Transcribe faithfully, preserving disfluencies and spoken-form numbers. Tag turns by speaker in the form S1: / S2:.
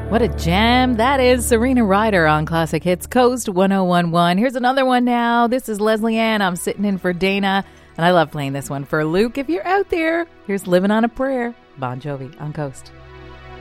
S1: What a jam that is. Serena Ryder on Classic Hits Coast one oh one one. Here's another one now. This is Leslie Ann. I'm sitting in for Dana, and I love playing this one for Luke. If you're out there, here's Living on a Prayer. Bon Jovi on Coast.